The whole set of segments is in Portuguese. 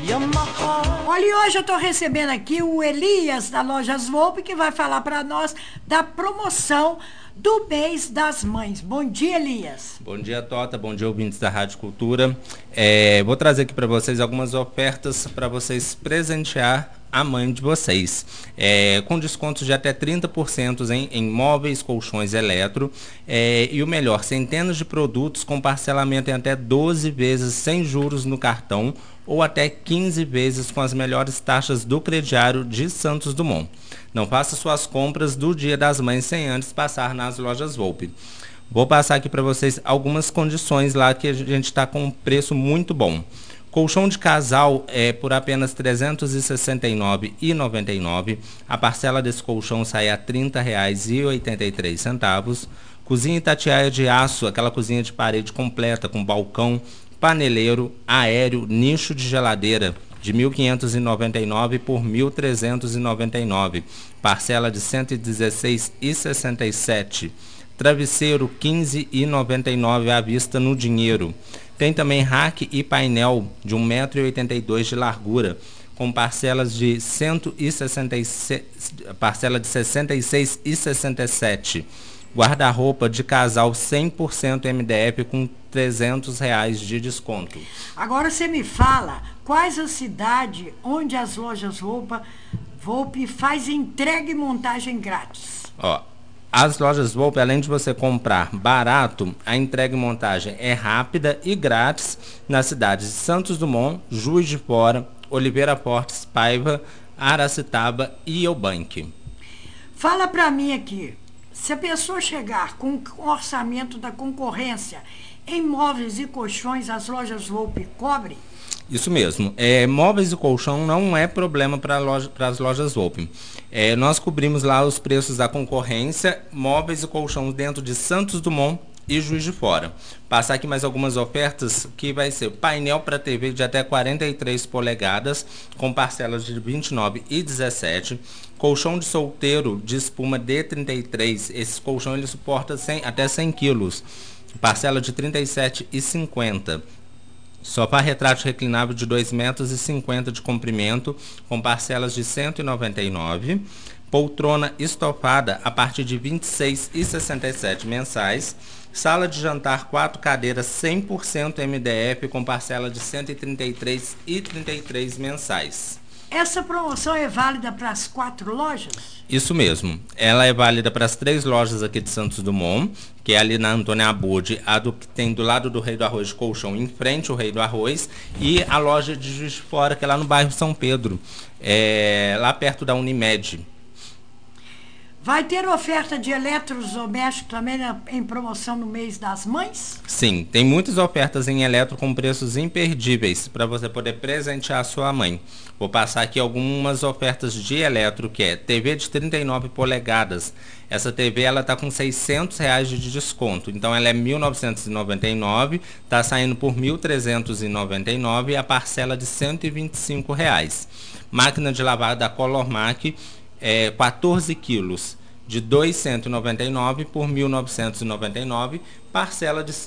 Olha, e hoje eu estou recebendo aqui o Elias da Lojas Volpe, que vai falar para nós da promoção do mês das mães. Bom dia, Elias. Bom dia, Tota. Bom dia, ouvintes da Rádio Cultura. Vou trazer aqui para vocês algumas ofertas para vocês presentear a mãe de vocês, com descontos de até 30% em móveis, colchões, eletro, e o melhor, centenas de produtos com parcelamento em até 12 vezes sem juros no cartão ou até 15 vezes com as melhores taxas do crediário de Santos Dumont. Não faça suas compras do Dia das Mães sem antes passar nas Lojas Volpe. Vou passar aqui para vocês algumas condições lá que a gente está com um preço muito bom. Colchão de casal por apenas R$ 369,99. A parcela desse colchão sai a R$ 30,83. Cozinha Itatiaia de aço, aquela cozinha de parede completa com balcão, paneleiro, aéreo, nicho de geladeira, de R$ 1.599 por R$ 1.399. Parcela de R$ 116,67. Travesseiro R$ 15,99 à vista no dinheiro. Tem também rack e painel de 1,82 m de largura, com parcelas de 66,67. Guarda-roupa de casal 100% MDF com R$ 300 de desconto. Agora você me fala quais a cidade onde as Lojas Volpe faz entrega e montagem grátis. As Lojas Volpe, além de você comprar barato, a entrega e montagem é rápida e grátis nas cidades de Santos Dumont, Juiz de Fora, Oliveira Fortes, Paiva, Aracitaba e Eubank. Fala para mim aqui, se a pessoa chegar com o orçamento da concorrência em móveis e colchões, as Lojas Volpe cobre? Isso mesmo. Móveis e colchão não é problema para as Lojas Volpe. Nós cobrimos lá os preços da concorrência, móveis e colchão dentro de Santos Dumont e Juiz de Fora. Passar aqui mais algumas ofertas, que vai ser painel para TV de até 43 polegadas, com parcelas de R$ 29,17. Colchão de solteiro de espuma D33. Esse colchão ele suporta até 100 quilos. Parcela de R$ 37,50. Sofá retrátil reclinável de 2,50 m de comprimento, com parcelas de R$ 199. Poltrona estofada a partir de R$ 26,67 mensais. Sala de jantar 4 cadeiras 100% MDF, com parcela de R$ 133,33 mensais. Essa promoção é válida para as 4 lojas? Isso mesmo. Ela é válida para as 3 lojas aqui de Santos Dumont, que é ali na Antônia Abud, que tem do lado do Rei do Arroz de Colchão, em frente ao Rei do Arroz, e a loja de Juiz de Fora, que é lá no bairro São Pedro, lá perto da Unimed. Vai ter oferta de eletrodomésticos também em promoção no mês das mães? Sim, tem muitas ofertas em eletro com preços imperdíveis para você poder presentear a sua mãe. Vou passar aqui algumas ofertas de eletro, que é TV de 39 polegadas. Essa TV ela está com R$ 600 de desconto, então ela é R$ 1.999, está saindo por R$ 1.399 e a parcela de R$ 125. Máquina de lavar da Colormac, 14 quilos, de 299 por 1.999, parcela de R$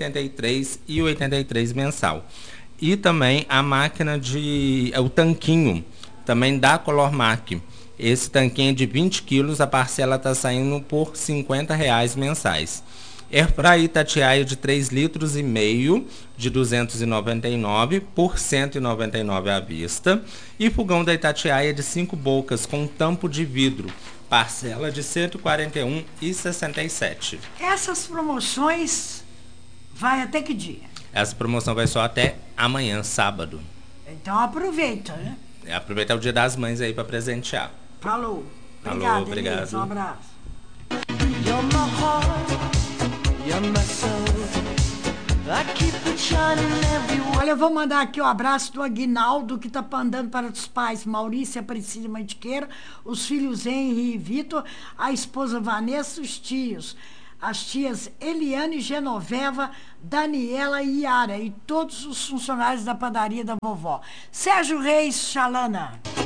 183,83 mensal. E também a máquina o tanquinho, também da Colormac. Esse tanquinho é de 20 quilos, a parcela está saindo por R$ 50 mensais. Airfryer Itatiaia de 3,5 litros, de 299 por 199 à vista. E fogão da Itatiaia de 5 bocas com tampo de vidro, parcela de R$ 141,67. Essas promoções vai até que dia? Essa promoção vai só até amanhã, sábado. Então aproveita, né? Aproveitar o Dia das Mães aí para presentear. Falou. Falou, Obrigado. obrigado. Elias, um abraço. Olha, eu vou mandar aqui o abraço do Aguinaldo, que está mandando para os pais Maurícia, Priscila Mantiqueira, os filhos Henry e Vitor, a esposa Vanessa, os tios, as tias Eliane, Genoveva, Daniela e Yara, e todos os funcionários da padaria da vovó. Sérgio Reis, Chalana.